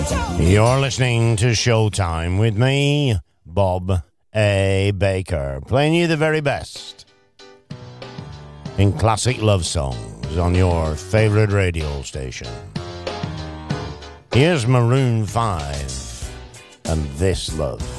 You're listening to Showtime with me, Bob A. Baker, playing you the very best in classic love songs on your favorite radio station. Here's Maroon 5 and This Love.